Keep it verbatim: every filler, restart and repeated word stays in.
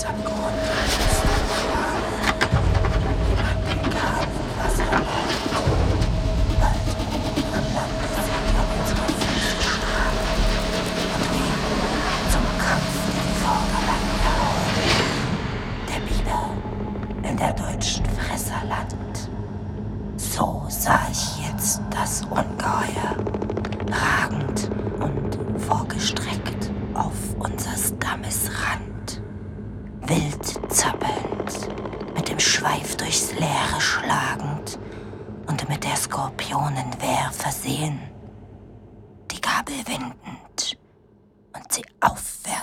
Der deutschen Fresserland. So sah ich jetzt das Ungeheuer, ragend und vorgestreckt auf unsers Dammes Rand, wild zappelnd, mit dem Schweif durchs Leere schlagend und mit der Skorpionenwehr versehen, die Gabel windend und sie aufwärts